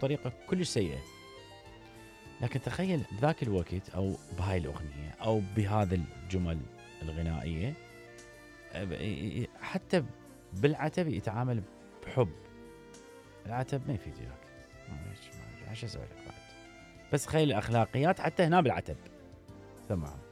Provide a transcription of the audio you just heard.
بطريقة كلش سيئة. لكن تخيل ذاك الوقت أو بهاي الأغنية أو بهذا الجمل الغنائية حتى بالعتب يتعامل بحب. العتب ما يفيد وياك، ما عايش اسوي لك بعد، بس خيل الاخلاقيات حتى هنا بالعتب. سمعوا.